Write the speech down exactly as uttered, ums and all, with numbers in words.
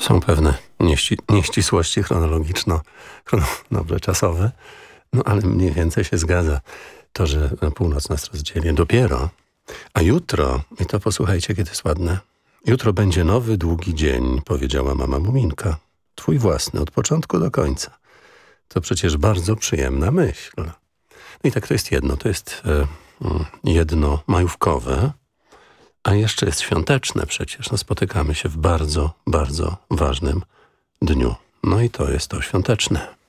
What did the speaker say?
Są pewne nieści, nieścisłości chronologiczno, chrono, dobrze, czasowe, no ale mniej więcej się zgadza to, że na północ nas rozdzieli dopiero. A jutro, i to posłuchajcie, kiedy jest ładne, jutro będzie nowy, długi dzień, powiedziała mama Muminka. Twój własny, od początku do końca. To przecież bardzo przyjemna myśl. No i tak to jest jedno, to jest e, jedno majówkowe, a jeszcze jest świąteczne przecież. No spotykamy się w bardzo, bardzo ważnym dniu. No i to jest to świąteczne.